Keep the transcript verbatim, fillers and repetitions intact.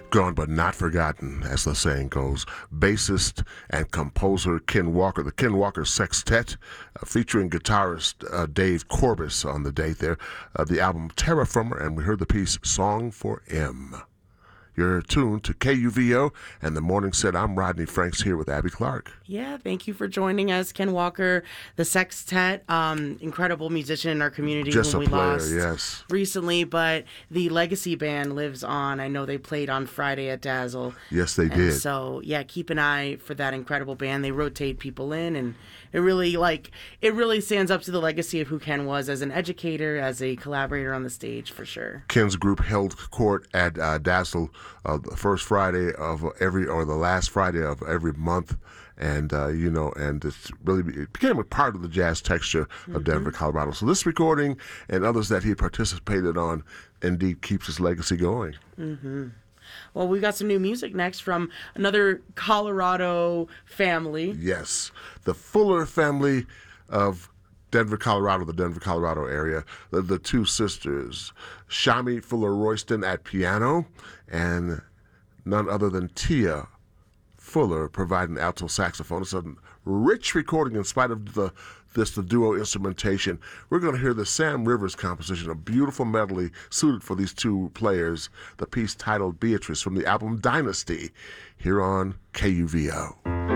Gone but not forgotten, as the saying goes. Bassist and composer Ken Walker, the Ken Walker Sextet, uh, featuring guitarist uh, Dave Corbis on the date there. Uh, the album Terraformer, and we heard the piece Song for M. You're tuned to K U V O and the Morning Set. I'm Rodney Franks here with Abby Clark. Yeah, thank you for joining us, Ken Walker, the Sextet, um, incredible musician in our community Just whom a we player, lost yes. recently, but the Legacy Band lives on. I know they played on Friday at Dazzle. Yes, they and did. So, yeah, keep an eye for that incredible band. They rotate people in, and it really, like, it really stands up to the legacy of who Ken was as an educator, as a collaborator on the stage, for sure. Ken's group held court at uh, Dazzle uh, the first Friday of every, or the last Friday of every month. And, uh, you know, and it's really, it became a part of the jazz texture of mm-hmm. Denver, Colorado. So this recording and others that he participated on indeed keeps his legacy going. Mm-hmm. Well, we got some new music next from another Colorado family. Yes, the Fuller family of Denver, Colorado, the Denver, Colorado area. The, the two sisters, Shami Fuller Royston at piano, and none other than Tia Fuller providing alto saxophone. It's a rich recording in spite of the this the duo instrumentation. We're going to hear the Sam Rivers composition, a beautiful medley suited for these two players, the piece titled Beatrice from the album Dynasty, here on K U V O.